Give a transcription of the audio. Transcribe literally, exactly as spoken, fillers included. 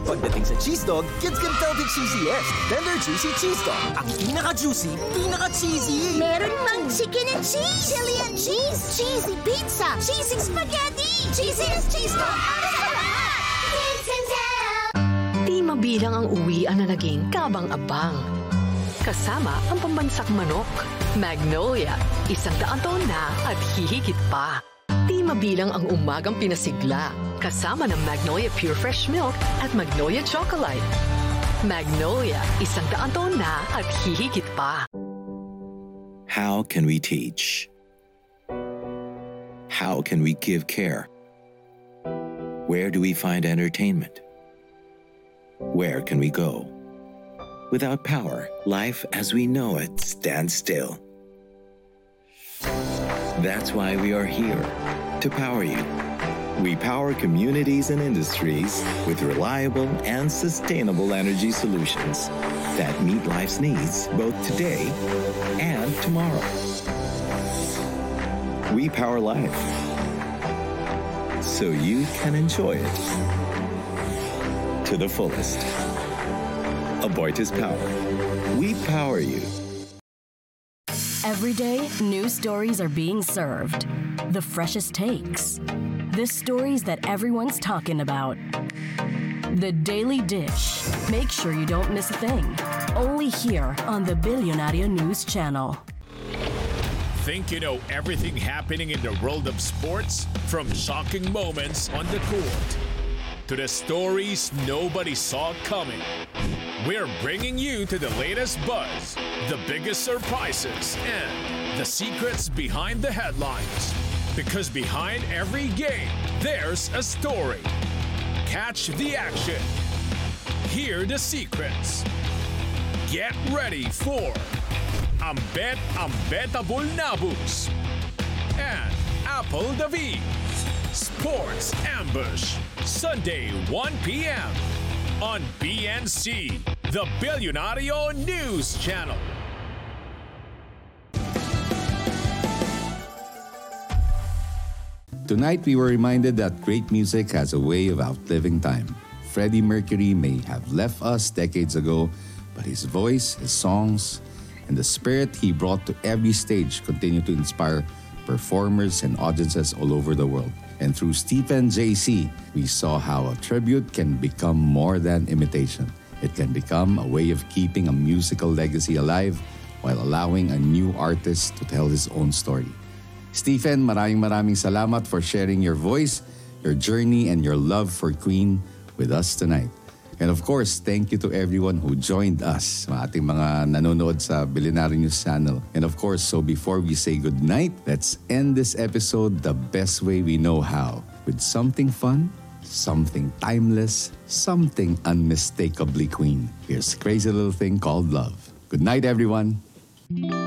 Pagdating sa cheese dog, kids can tell the cheesiest. Tender Juicy Cheese Dog. Ang pinaka-juicy, pinaka-cheesy. Meron pang chicken and cheese, chili and cheese, cheesy pizza, cheesy spaghetti, cheesiest cheese dog out sa lahat. Kids can tell. Di mabilang ang uwian na naging kabang-abang. Kasama ang pambansak manok, Magnolia, isang daan taon na at hihigit pa. Di mabilang ang umagang pinasigla, kasama ng Magnolia Pure Fresh Milk at Magnolia Chocolate. Magnolia, isang daan taon na at hihigit pa. How can we teach? How can we give care? Where do we find entertainment? Where can we go? Without power, life as we know it stands still. That's why we are here, to power you. We power communities and industries with reliable and sustainable energy solutions that meet life's needs both today and tomorrow. We power life so you can enjoy it to the fullest. Aboitiz Power. We power you. Every day, new stories are being served. The freshest takes. The stories that everyone's talking about. The Daily Dish. Make sure you don't miss a thing. Only here on the Billionario News Channel. Think you know everything happening in the world of sports? From shocking moments on the court to the stories nobody saw coming. We're bringing you to the latest buzz, the biggest surprises, and the secrets behind the headlines. Because behind every game, there's a story. Catch the action. Hear the secrets. Get ready for Ambet Ambetable Nabus and Apple David. Sports Ambush, Sunday one p.m. on B N C, the Billionario News Channel. Tonight, we were reminded that great music has a way of outliving time. Freddie Mercury may have left us decades ago, but his voice, his songs, and the spirit he brought to every stage continue to inspire performers and audiences all over the world. And through Stephen J C, we saw how a tribute can become more than imitation. It can become a way of keeping a musical legacy alive while allowing a new artist to tell his own story. Stephen, maraming maraming salamat for sharing your voice, your journey, and your love for Queen with us tonight. And of course, thank you to everyone who joined us, mga ating mga nanonood sa Billionario News Channel. And of course, so before we say goodnight, let's end this episode the best way we know how, with something fun, something timeless, something unmistakably Queen. Here's a crazy little thing called love. Good night, everyone.